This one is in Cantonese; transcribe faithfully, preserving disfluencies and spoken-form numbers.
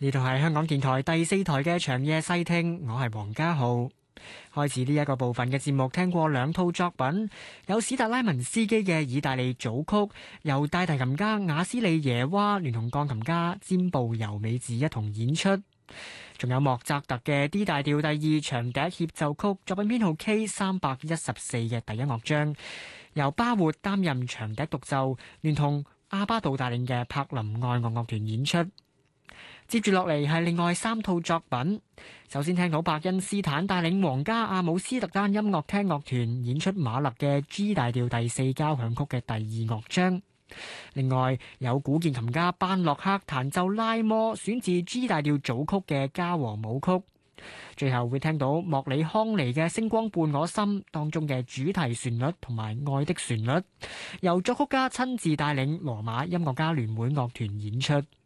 呢度係香港電台第四台嘅長夜細聽，我係黃家浩。開始呢一個部分嘅節目，聽過兩套作品，有史特拉文斯基嘅意大利組曲，由大提琴家瓦斯利耶娃聯同鋼琴家占布尤美子一同演出。仲有莫扎特嘅 D 大調第二長笛協奏曲，作品編號 K 三百一十四嘅第一樂章，由巴活擔任長笛獨奏，聯同阿巴杜帶領嘅柏林愛樂樂團演出。接住落嚟係另外三套作品，首先聽到伯恩斯坦帶領皇家阿姆斯特丹音樂廳樂團演出馬勒嘅 G 大調第四交響曲嘅第二樂章。另外有古鍵琴家班洛克彈奏拉摩選自 G 大調組曲嘅嘉禾舞曲。最後會聽到莫里康尼嘅星光伴我心當中嘅主題旋律同埋愛的旋律，由作曲家親自帶領羅馬音樂家聯會樂團演出。